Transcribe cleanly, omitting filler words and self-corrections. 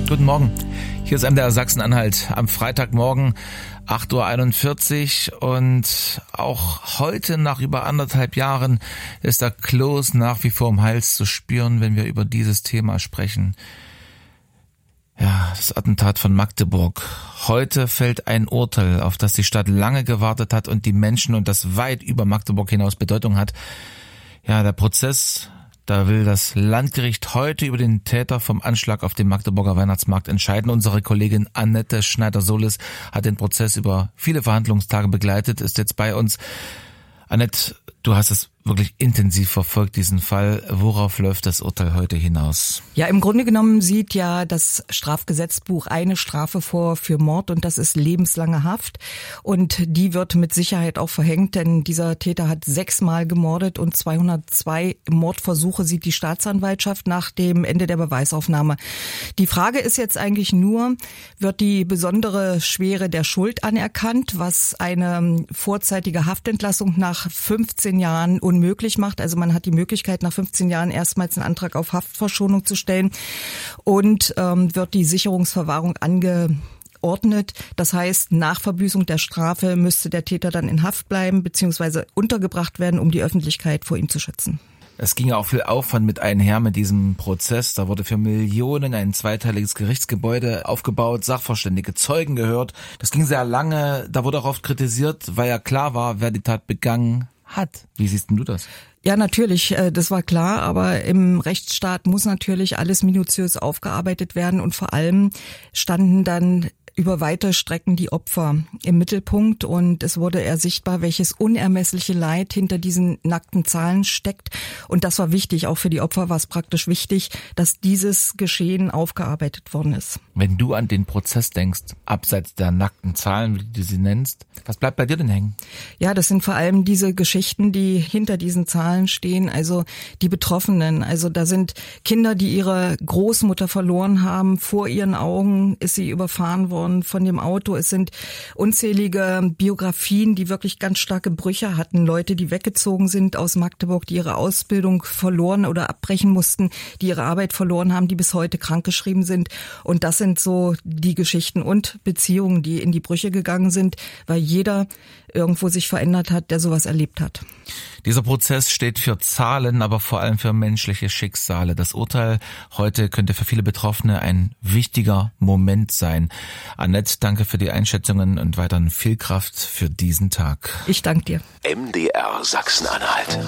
Guten Morgen. Hier ist MDR Sachsen-Anhalt am Freitagmorgen 8.41 Uhr und auch heute nach über 1,5 Jahren ist der Kloß nach wie vor im Hals zu spüren, wenn wir über dieses Thema sprechen. Ja, das Attentat von Magdeburg. Heute fällt ein Urteil, auf das die Stadt lange gewartet hat und die Menschen und das weit über Magdeburg hinaus Bedeutung hat. Ja, der Prozess, da will das Landgericht heute über den Täter vom Anschlag auf dem Magdeburger Weihnachtsmarkt entscheiden. Unsere Kollegin Annette Schneider-Solis hat den Prozess über viele Verhandlungstage begleitet, ist jetzt bei uns. Annette, du hast es wirklich intensiv verfolgt, diesen Fall. Worauf läuft das Urteil heute hinaus? Ja, im Grunde genommen sieht ja das Strafgesetzbuch eine Strafe vor für Mord und das ist lebenslange Haft. Und die wird mit Sicherheit auch verhängt, denn dieser Täter hat 6-mal gemordet und 202 Mordversuche sieht die Staatsanwaltschaft nach dem Ende der Beweisaufnahme. Die Frage ist jetzt eigentlich nur, wird die besondere Schwere der Schuld anerkannt, was eine vorzeitige Haftentlassung nach 15 Jahren unmöglich macht. Also man hat die Möglichkeit, nach 15 Jahren erstmals einen Antrag auf Haftverschonung zu stellen und wird die Sicherungsverwahrung angeordnet. Das heißt, nach Verbüßung der Strafe müsste der Täter dann in Haft bleiben bzw. untergebracht werden, um die Öffentlichkeit vor ihm zu schützen. Es ging ja auch viel Aufwand mit einher mit diesem Prozess. Da wurde für Millionen ein zweiteiliges Gerichtsgebäude aufgebaut, Sachverständige, Zeugen gehört. Das ging sehr lange. Da wurde auch oft kritisiert, weil ja klar war, wer die Tat begangen hat. Wie siehst denn du das? Ja, natürlich, das war klar, aber im Rechtsstaat muss natürlich alles minutiös aufgearbeitet werden und vor allem standen dann über weite Strecken die Opfer im Mittelpunkt und es wurde eher sichtbar, welches unermessliche Leid hinter diesen nackten Zahlen steckt. Und das war wichtig, auch für die Opfer war es praktisch wichtig, dass dieses Geschehen aufgearbeitet worden ist. Wenn du an den Prozess denkst, abseits der nackten Zahlen, wie du sie nennst, was bleibt bei dir denn hängen? Ja, das sind vor allem diese Geschichten, die hinter diesen Zahlen stehen, also die Betroffenen. Also da sind Kinder, die ihre Großmutter verloren haben, vor ihren Augen ist sie überfahren worden von dem Auto. Es sind unzählige Biografien, die wirklich ganz starke Brüche hatten. Leute, die weggezogen sind aus Magdeburg, die ihre Ausbildung verloren oder abbrechen mussten, die ihre Arbeit verloren haben, die bis heute krankgeschrieben sind. Und das sind so die Geschichten und Beziehungen, die in die Brüche gegangen sind, weil jeder irgendwo sich verändert hat, der sowas erlebt hat. Dieser Prozess steht für Zahlen, aber vor allem für menschliche Schicksale. Das Urteil heute könnte für viele Betroffene ein wichtiger Moment sein. Annette, danke für die Einschätzungen und weiterhin viel Kraft für diesen Tag. Ich danke dir. MDR Sachsen-Anhalt.